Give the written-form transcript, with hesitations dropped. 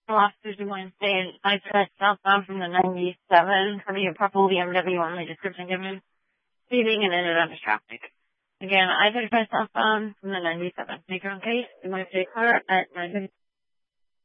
Officers in Wednesday, and I tried southbound from the 97 for the purple BMW on the description given, speeding and ended under traffic. Again, I tried southbound from the 97. Make your own case. You might take her at 9:50.